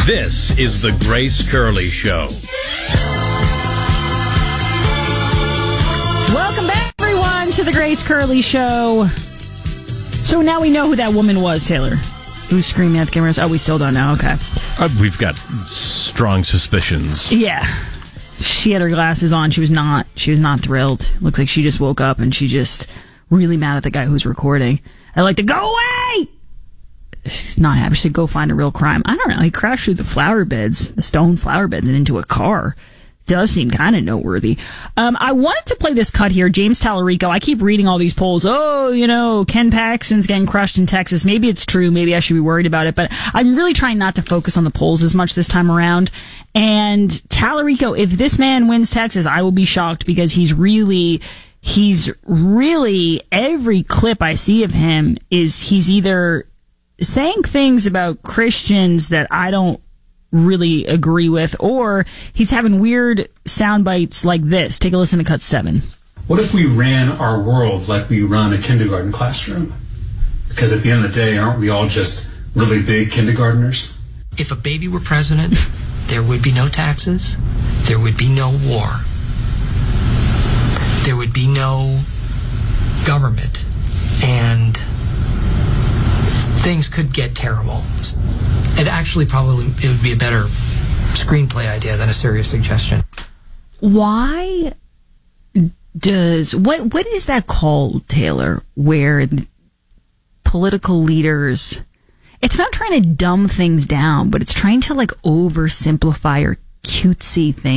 This is the Grace Curley Show. Welcome back, everyone, to the Grace Curley Show. So now we know who that woman was, Taylor. Who's screaming at the cameras? Oh, we still don't know. Okay. We've got strong suspicions. Yeah. She had her glasses on. She was not thrilled. Looks like she just woke up and she just really mad at the guy who's recording. I like to go away! She's not happy. She said, go find a real crime. I don't know. He crashed through the stone flower beds and into a car. Does seem kind of noteworthy. I wanted to play this cut here. James Tallarico. I keep reading all these polls. Oh, Ken Paxton's getting crushed in Texas. Maybe it's true. Maybe I should be worried about it. But I'm really trying not to focus on the polls as much this time around. And Tallarico, if this man wins Texas, I will be shocked because he's really, every clip I see of him he's either saying things about Christians that I don't really agree with, or he's having weird sound bites like this. Take a listen to cut 7. What if we ran our world like we run a kindergarten classroom? Because at the end of the day, aren't we all just really big kindergartners? If a baby were president, there would be no taxes, there would be no war, there would be no government, and things could get terrible. It actually it would be a better screenplay idea than a serious suggestion. Why does what is that called, Taylor, where political leaders, it's not trying to dumb things down, but it's trying to like oversimplify or cutesy things